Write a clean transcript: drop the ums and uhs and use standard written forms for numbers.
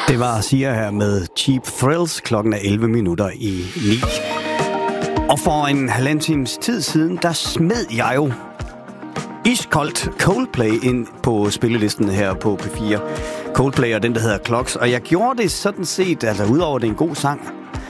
Det var Sia her med Cheap Thrills. Klokken er 11 minutter i 9. Og for en halvanden times tid siden, der smed jeg jo iskoldt Coldplay ind på spillelisten her på P4. Coldplay og den, der hedder Clocks. Og jeg gjorde det sådan set, altså udover det er en god sang,